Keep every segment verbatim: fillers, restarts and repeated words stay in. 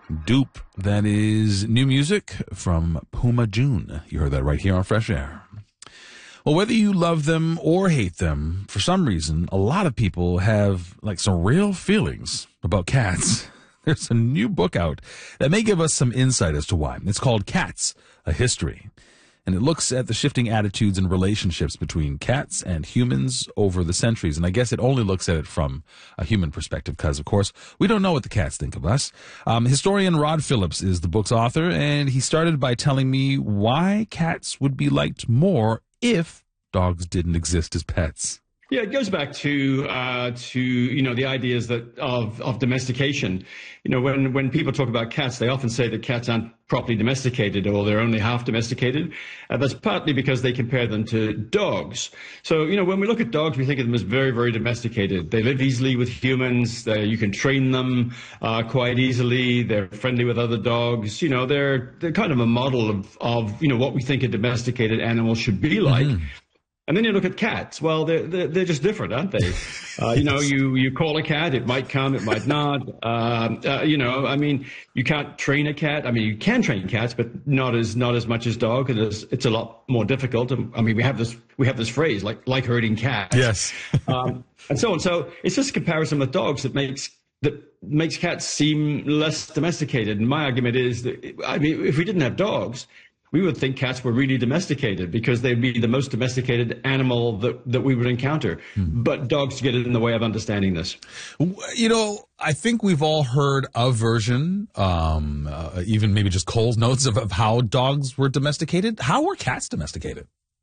Dupe. That is new music from Puma June. You heard that right here on Fresh Air. Well, whether you love them or hate them, for some reason, a lot of people have like some real feelings about cats. There's a new book out that may give us some insight as to why. It's called Cats, A History. And it looks at the shifting attitudes and relationships between cats and humans over the centuries. And I guess it only looks at it from a human perspective because, of course, we don't know what the cats think of us. Um, historian Rod Phillips is the book's author, and he started by telling me why cats would be liked more if dogs didn't exist as pets. Yeah, it goes back to uh, to you know the ideas that of of domestication. You know, when when people talk about cats, they often say that cats aren't properly domesticated or they're only half domesticated. Uh, that's partly because they compare them to dogs. So you know, when we look at dogs, we think of them as very very domesticated. They live easily with humans. They, you can train them uh, quite easily. They're friendly with other dogs. You know, they're they're kind of a model of of you know what we think a domesticated animal should be like. Mm-hmm. And then you look at cats. Well, they're, they're, they're just different, aren't they? Uh, you know, you, you call a cat, it might come, it might not. Um, uh, you know, I mean, you can't train a cat. I mean, you can train cats, but not as not as much as dog. And it's, it's a lot more difficult. I mean, we have this we have this phrase like like herding cats. Yes. um, and so on. So it's just a comparison with dogs that makes that makes cats seem less domesticated. And my argument is that I mean, if we didn't have dogs, we would think cats were really domesticated because they'd be the most domesticated animal that, that we would encounter. Hmm. But dogs get in the way of understanding this. You know, I think we've all heard a version, um, uh, even maybe just Cole's notes of, of how dogs were domesticated. How were cats domesticated?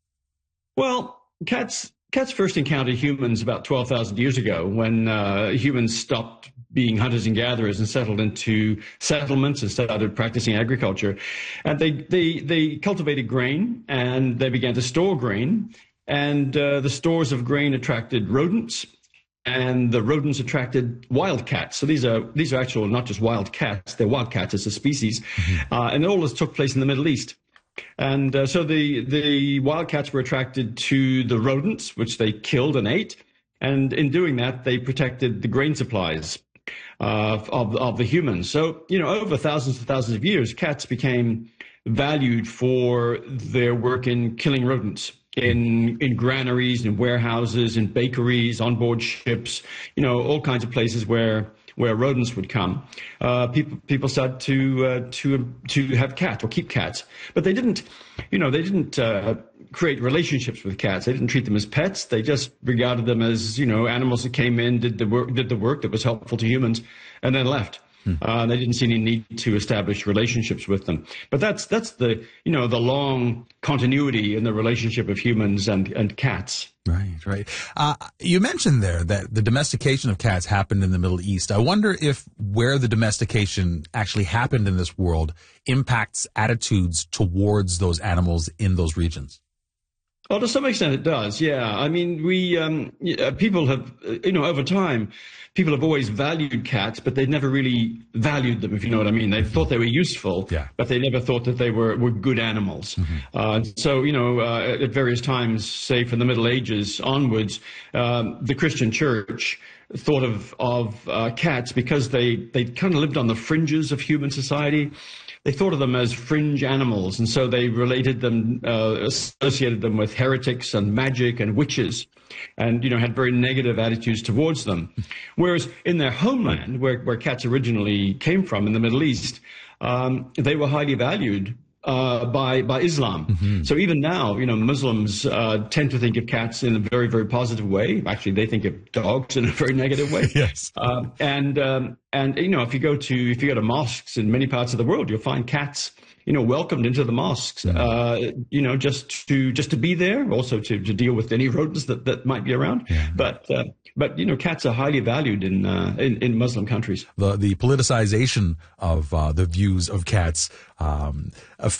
Well, cats cats first encountered humans about twelve thousand years ago when uh, humans stopped being hunters and gatherers and settled into settlements and started practicing agriculture. And they, they, they cultivated grain and they began to store grain. And uh, the stores of grain attracted rodents, and the rodents attracted wildcats. So these are these are actual, not just wild cats, they're wildcats as a species. Mm-hmm. Uh, and all this took place in the Middle East. And uh, so the, the wildcats were attracted to the rodents, which they killed and ate. And in doing that, they protected the grain supplies Uh, of of the humans. So, you know, over thousands and thousands of years, cats became valued for their work in killing rodents in in granaries, in warehouses, in bakeries, on board ships, you know, all kinds of places where where rodents would come. Uh, people people started to uh, to to have cats or keep cats, but they didn't, you know, they didn't uh, create relationships with cats. They didn't treat them as pets. They just regarded them as, you know, animals that came in, did the work, did the work that was helpful to humans, and then left. Hmm. Uh, they didn't see any need to establish relationships with them. But that's that's the you know the long continuity in the relationship of humans and and cats. Right, right. Uh, you mentioned there that the domestication of cats happened in the Middle East. I wonder if where the domestication actually happened in this world impacts attitudes towards those animals in those regions. Well, to some extent it does, yeah. I mean, we um, people have, you know, over time, people have always valued cats, but they've never really valued them, if you know what I mean. They thought they were useful, yeah. but they never thought that they were, were good animals. Mm-hmm. Uh, so, you know, uh, at various times, say from the Middle Ages onwards, um, the Christian church thought of, of uh, cats because they, they kind of lived on the fringes of human society. They thought of them as fringe animals, and so they related them, uh, associated them with heretics and magic and witches, and, you know, had very negative attitudes towards them. Whereas in their homeland, where, where cats originally came from in the Middle East, um, they were highly valued uh, by by Islam. Mm-hmm. So even now, you know, Muslims uh, tend to think of cats in a very, very positive way. Actually, they think of dogs in a very negative way. Yes. Uh, and um, and you know, if you go to if you go to mosques in many parts of the world, you'll find cats, you know, welcomed into the mosques. Mm-hmm. Uh, you know, just to just to be there, also to, to deal with any rodents that, that might be around. Yeah. But uh, but you know, cats are highly valued in uh, in, in Muslim countries. The the politicization of uh, the views of cats. Um,